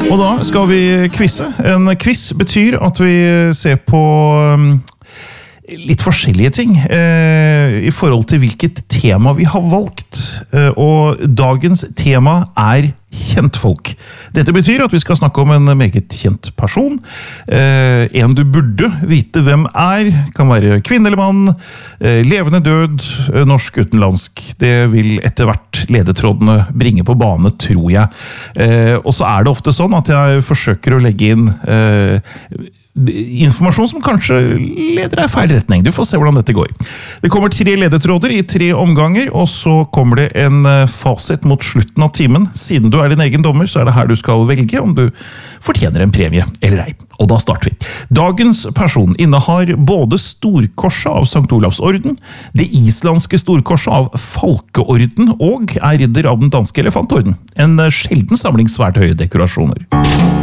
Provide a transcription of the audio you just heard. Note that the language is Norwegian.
Og da skal vi quizze. En quiz betyr at vi ser på litt forskjellige ting i forhold til hvilket tema vi har valgt. Og dagens tema kjentfolk. Dette betyr at vi skal snakke om en meget kjent person. En du burde vite hvem kan være kvinne eller mann, levende død, norsk utenlandsk. Det vil etter hvert ledetrådene bringe på bane, tror jeg. Og så det ofte sånn at jeg forsøker å legge inn informasjon som kanskje leder deg i feil retning. Du får se hvordan dette går. Det kommer 3 ledetråder i 3 omganger, og så kommer det en fasit mot slutten av timen. Siden du din egen dommer, så det her du skal velge om du fortjener en premie eller ei. Og da starter vi. Dagens person innehar både storkorset av Sankt Olavs orden, det islandske storkorset av Falkeorden og ridder av den danske elefantorden. En sjelden samling svært høye dekorasjoner.